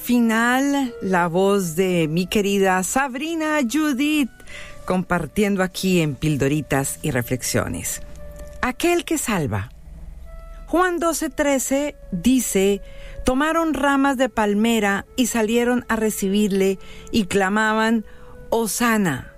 Final, la voz de mi querida Sabrina Judith, compartiendo aquí en Pildoritas y Reflexiones. Aquel que salva. Juan 12:13 dice: tomaron ramas de palmera y salieron a recibirle y clamaban: Hosana.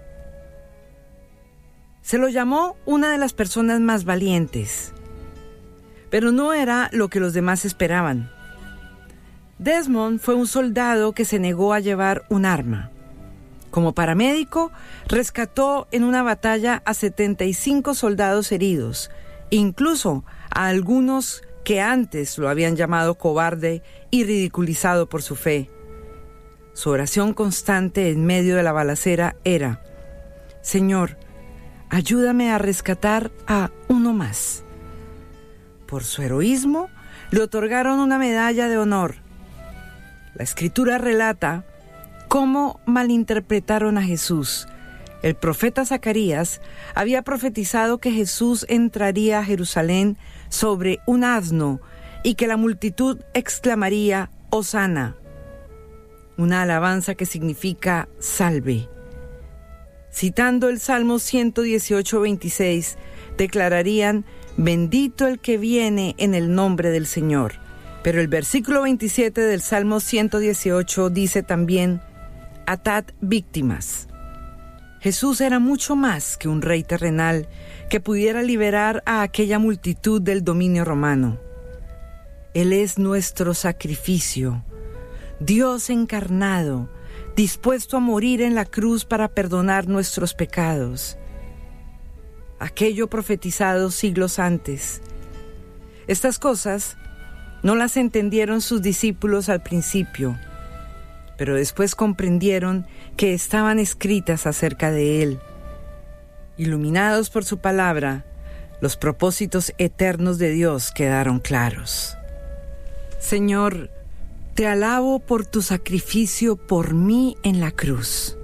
Se lo llamó una de las personas más valientes, pero no era lo que los demás esperaban. Desmond fue un soldado que se negó a llevar un arma. Como paramédico, rescató en una batalla a 75 soldados heridos, incluso a algunos que antes lo habían llamado cobarde y ridiculizado por su fe. Su oración constante en medio de la balacera era: Señor, ayúdame a rescatar a uno más. Por su heroísmo, le otorgaron una medalla de honor. La Escritura relata cómo malinterpretaron a Jesús. El profeta Zacarías había profetizado que Jesús entraría a Jerusalén sobre un asno y que la multitud exclamaría: Hosana, una alabanza que significa salve. Citando el Salmo 118:26, declararían: bendito el que viene en el nombre del Señor. Pero el versículo 27 del Salmo 118 dice también: atad víctimas. Jesús era mucho más que un rey terrenal que pudiera liberar a aquella multitud del dominio romano. Él es nuestro sacrificio, Dios encarnado, dispuesto a morir en la cruz para perdonar nuestros pecados. Aquello profetizado siglos antes. Estas cosas no las entendieron sus discípulos al principio, pero después comprendieron que estaban escritas acerca de Él. Iluminados por su palabra, los propósitos eternos de Dios quedaron claros. Señor, te alabo por tu sacrificio por mí en la cruz.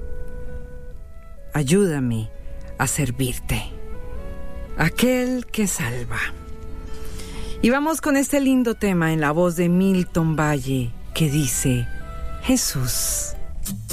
Ayúdame a servirte. Aquel que salva. Y vamos con este lindo tema en la voz de Milton Valle que dice: Jesús.